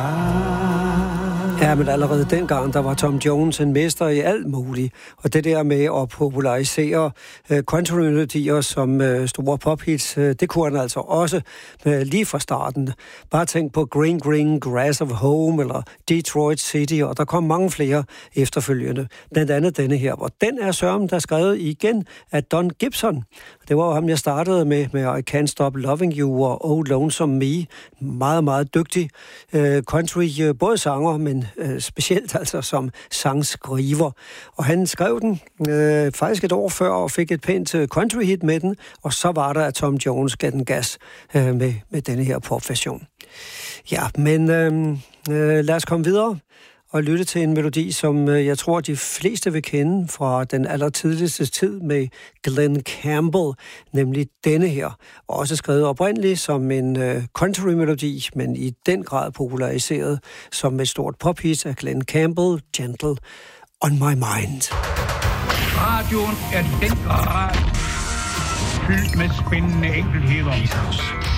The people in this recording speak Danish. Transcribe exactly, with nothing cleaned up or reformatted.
Ja, men allerede dengang, der var Tom Jones en mester i alt muligt. Og det der med at popularisere øh, country-melodier som øh, store pophits, øh, det kunne han altså også øh, lige fra starten. Bare tænk på Green Green Grass of Home eller Detroit City, og der kom mange flere efterfølgende. Blandt andet denne her, hvor den er sørmen, der er skrevet igen af Don Gibson. Det var jo ham, jeg startede med, med I Can't Stop Loving You og Oh Lonesome Me. Meget, meget dygtig øh, country, øh, både sanger, men øh, specielt altså som sangskriver. Og han skrev den øh, faktisk et år før og fik et pænt øh, country-hit med den, og så var der, at Tom Jones gav den gas øh, med, med denne her popversion. Ja, men øh, øh, lad os komme videre og lytte til en melodi, som øh, jeg tror, de fleste vil kende fra den allertidligste tid med Glen Campbell, nemlig denne her. Også skrevet oprindeligt som en øh, country-melodi, men i den grad populariseret som et stort pophit af Glen Campbell, Gentle on My Mind. Radioen er den grad fyldt med spændende enkeltheder.